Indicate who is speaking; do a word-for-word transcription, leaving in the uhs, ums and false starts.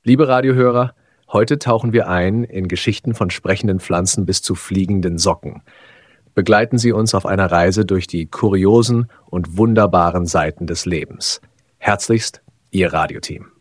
Speaker 1: Liebe Radiohörer, heute tauchen wir ein in Geschichten von sprechenden Pflanzen bis zu fliegenden Socken. Begleiten Sie uns auf einer Reise durch die kuriosen und wunderbaren Seiten des Lebens. Herzlichst, Ihr Radioteam.